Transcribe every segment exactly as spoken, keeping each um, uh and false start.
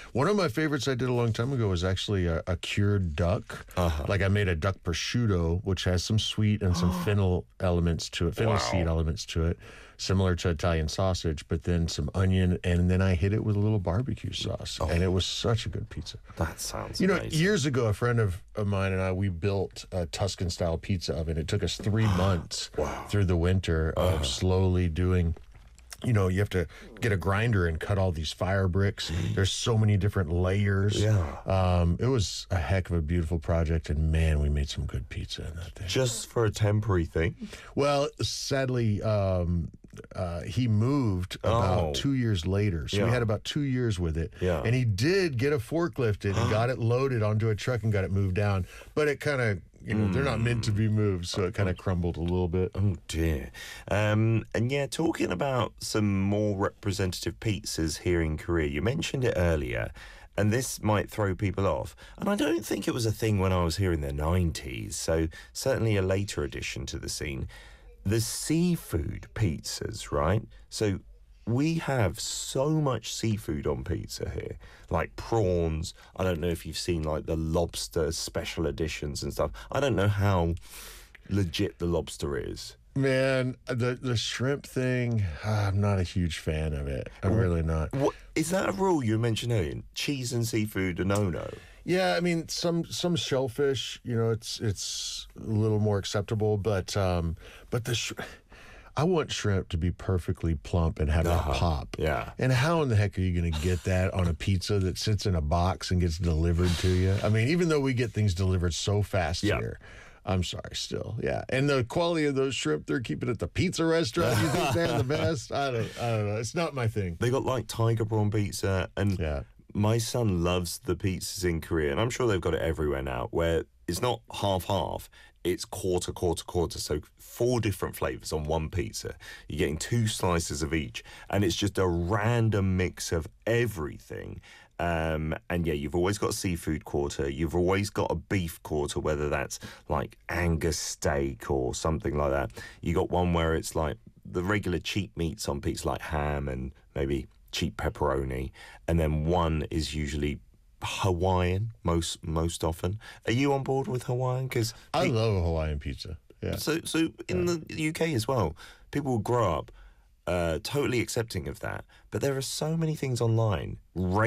One of my favorites I did a long time ago was actually a, a cured duck. Uh-huh. Like I made a duck prosciutto, which has some sweet and some fennel elements to it, fennel Wow. seed elements to it, similar to Italian sausage, but then some onion, and then I hit it with a little barbecue sauce, oh. and it was such a good pizza. That sounds You know, amazing. years ago, a friend of, of mine and I, we built a Tuscan-style pizza oven. It took us three months wow. through the winter of uh-huh. slowly doing... You know, you have to get a grinder and cut all these fire bricks. There's so many different layers. Yeah. Um, it was a heck of a beautiful project, and man, we made some good pizza in that thing. Just for a temporary thing? Well, sadly, um, uh, he moved about Oh. two years later. So Yeah. we had about two years with it. Yeah. And he did get a forklift and got it loaded onto a truck and got it moved down. But it kind of, you know, mm. they're not meant to be moved, so it kind of crumbled a little bit. Oh, dear. Um, and yeah, talking about some more representative pizzas here in Korea, you mentioned it earlier, and this might throw people off. And I don't think it was a thing when I was here in the nineties, so certainly a later addition to the scene. The seafood pizzas, right? So we have so much seafood on pizza here, like prawns. I don't know if you've seen like the lobster special editions and stuff. I don't know how legit the lobster is. Man, the the shrimp thing, I'm not a huge fan of it. I'm really not. What is that a rule you mentioned earlier? Cheese and seafood are no-no. Yeah, I mean some some shellfish, you know, it's it's a little more acceptable, but um, but the sh- I want shrimp to be perfectly plump and have Uh-huh. that pop. Yeah. And how in the heck are you going to get that on a pizza that sits in a box and gets delivered to you? I mean, even though we get things delivered so fast Yeah. here. I'm sorry, still, yeah. And the quality of those shrimp they're keeping at the pizza restaurant, you think they're the best? I don't, I don't know. It's not my thing. They got like tiger prawn pizza, and Yeah. my son loves the pizzas in Korea, and I'm sure they've got it everywhere now, where it's not half-half, it's quarter, quarter, quarter. So four different flavors on one pizza. You're getting two slices of each, and it's just a random mix of everything. Um, and yeah, you've always got a seafood quarter. You've always got a beef quarter, whether that's like Angus steak or something like that. You got one where it's like the regular cheap meats on pizza, like ham and maybe cheap pepperoni. And then one is usually Hawaiian most most often. Are you on board with Hawaiian? Because I love Hawaiian pizza. Yeah. so so in Yeah. the U K as well, people will grow up uh, totally accepting of that. But there are so many things online,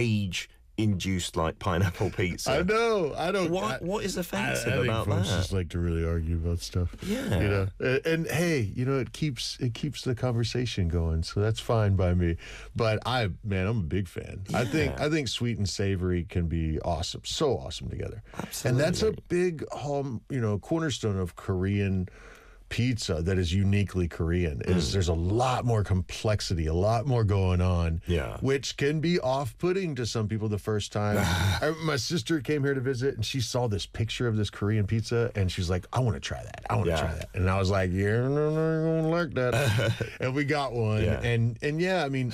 rage-induced like pineapple pizza. I know. I don't. What I, what is I, I offensive think about folks that? just like to really argue about stuff. Yeah. You know, and, and hey, you know, it keeps it keeps the conversation going, so that's fine by me. But I, man, I'm a big fan. I think Yeah. I think sweet and savory can be awesome, so awesome together. Absolutely. And that's a big, um, you know, cornerstone of Korean pizza that is uniquely Korean. Is there's a lot more complexity, a lot more going on. Yeah. Which can be off-putting to some people the first time. I, my sister came here to visit, and she saw this picture of this Korean pizza, and she's like, I want to try that. I want to Yeah. try that. And I was like, yeah, no, no, you won't like that. And we got one. Yeah. And, and yeah, I mean,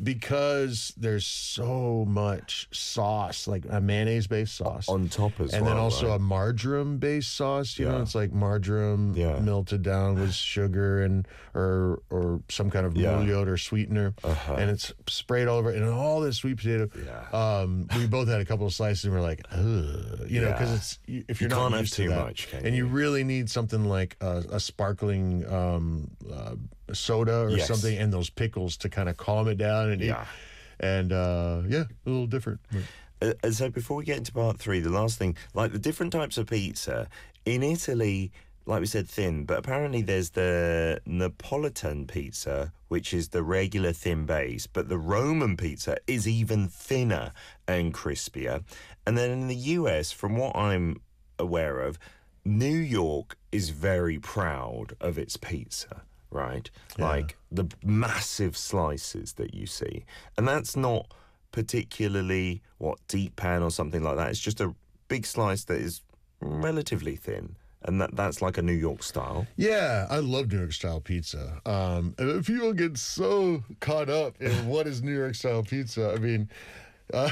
because there's so much sauce, like a mayonnaise-based sauce. on top as And well. then also right? a marjoram-based sauce. You know, Yeah. it's like marjoram Yeah. melted down with sugar and or or some kind of Yeah. bouillon or sweetener, Uh-huh. and it's sprayed all over. And all this sweet potato. Yeah. Um, we both had a couple of slices, and we're like, ugh, you know, because Yeah. it's you- if you're You not can't have used to too that, much, can and you you? really need something like a, a sparkling um, uh, soda or Yes. something, and those pickles to kind of calm it down. And Yeah. and uh, yeah, a little different. But- Uh, and so before we get into part three, the last thing, like the different types of pizza in Italy, like we said, thin, but apparently there's the Neapolitan pizza, which is the regular thin base, but the Roman pizza is even thinner and crispier. And then in the U S, from what I'm aware of, New York is very proud of its pizza, right? Yeah. Like the massive slices that you see. And that's not particularly, what, deep pan or something like that. It's just a big slice that is relatively thin. And that that's like a New York style. Yeah, I love New York style pizza. Um, and people get so caught up in what is New York style pizza. I mean, uh,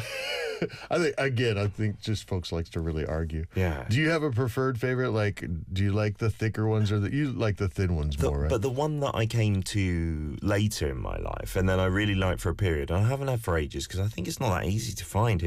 I think again, I think just folks like to really argue. Yeah. Do you have a preferred favorite? Like, do you like the thicker ones or the you like the thin ones The- more? Right? But the one that I came to later in my life, and then I really liked for a period, and I haven't had for ages because I think it's not that easy to find here.